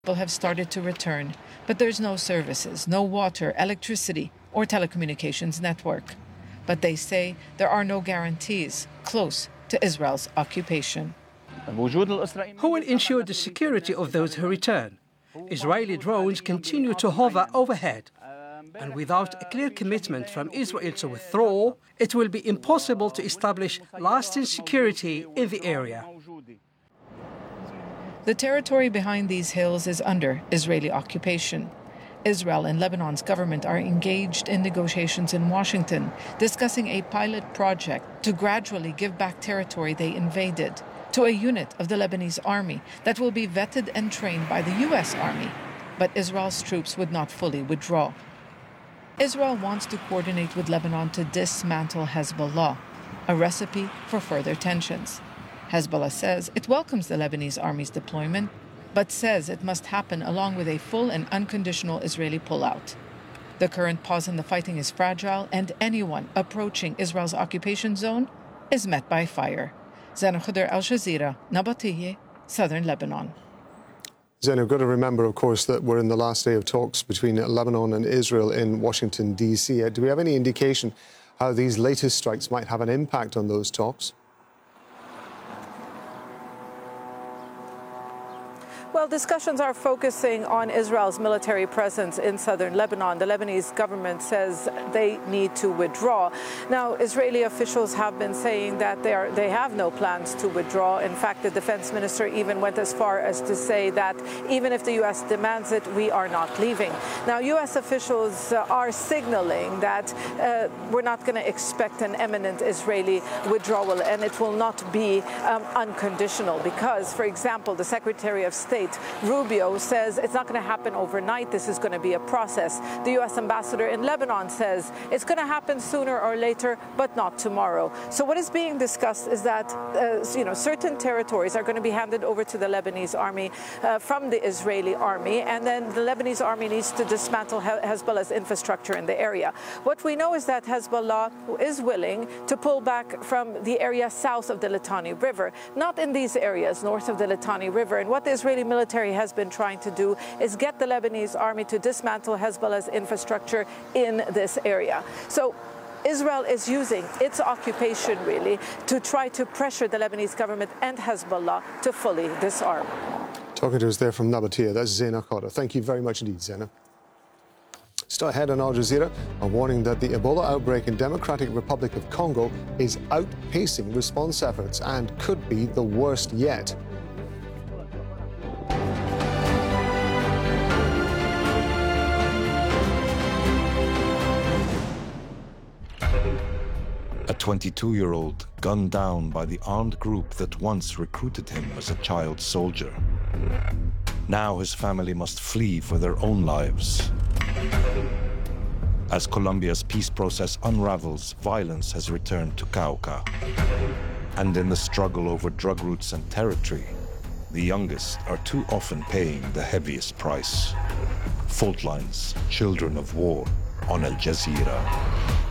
People have started to return, but there's no services, no water, electricity, or telecommunications network. But they say there are no guarantees close to Israel's occupation. Who will ensure the security of those who return? Israeli drones continue to hover overhead. And without a clear commitment from Israel to withdraw, it will be impossible to establish lasting security in the area. The territory behind these hills is under Israeli occupation. Israel and Lebanon's government are engaged in negotiations in Washington, discussing a pilot project to gradually give back territory they invaded to a unit of the Lebanese army that will be vetted and trained by the U.S. Army. But Israel's troops would not fully withdraw. Israel wants to coordinate with Lebanon to dismantle Hezbollah, a recipe for further tensions. Hezbollah says it welcomes the Lebanese army's deployment, but says it must happen along with a full and unconditional Israeli pullout. The current pause in the fighting is fragile, and anyone approaching Israel's occupation zone is met by fire. Zainab Khuder, Al Jazeera, Nabatiyeh, Southern Lebanon. Zainab, got to remember, of course, that we're in the last day of talks between Lebanon and Israel in Washington, D.C. Do we have any indication how these latest strikes might have an impact on those talks? Well, discussions are focusing on Israel's military presence in southern Lebanon. The Lebanese government says they need to withdraw. Now, Israeli officials have been saying that they have no plans to withdraw. In fact, the defense minister even went as far as to say that even if the U.S. demands it, we are not leaving. Now, U.S. officials are signaling that we're not going to expect an imminent Israeli withdrawal, and it will not be unconditional because, for example, the Secretary of State Rubio says it's not going to happen overnight. This is going to be a process. The U.S. ambassador in Lebanon says it's going to happen sooner or later, but not tomorrow. So what is being discussed is that certain territories are going to be handed over to the Lebanese army from the Israeli army, and then the Lebanese army needs to dismantle Hezbollah's infrastructure in the area. What we know is that Hezbollah is willing to pull back from the area south of the Litani River, not in these areas north of the Litani River. And what the Israeli military has been trying to do is get the Lebanese army to dismantle Hezbollah's infrastructure in this area. So Israel is using its occupation, really, to try to pressure the Lebanese government and Hezbollah to fully disarm. Talking to us there from Nabatiyeh, that's Zainab Khuder. Thank you very much indeed, Zainab. Still ahead on Al Jazeera, a warning that the Ebola outbreak in Democratic Republic of Congo is outpacing response efforts and could be the worst yet. A 22-year-old gunned down by the armed group that once recruited him as a child soldier. Now his family must flee for their own lives. As Colombia's peace process unravels, violence has returned to Cauca. And in the struggle over drug routes and territory, the youngest are too often paying the heaviest price. Fault lines, children of war, on Al Jazeera.